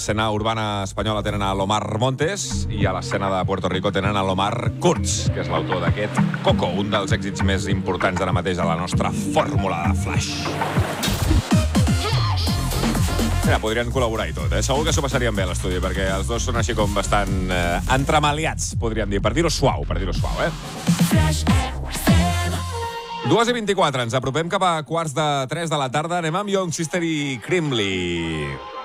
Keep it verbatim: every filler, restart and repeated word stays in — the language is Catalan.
l'escena urbana espanyola tenen a l'Omar Montes i a l'escena de Puerto Rico tenen a l'Omar Kurz, que és l'autor d'aquest Coco, un dels èxits més importants ara mateix a la nostra fórmula de Flash. Mira, podrien col·laborar i tot, eh? Segur que s'ho passarien bé a l'estudi, perquè els dos són així com bastant eh, entremaliats, podríem dir, per dir-ho suau, per dir-ho suau, eh? dues i vint-i-quatre, ens apropem cap a quarts de tres de la tarda. Anem amb Young Sister i Crimley.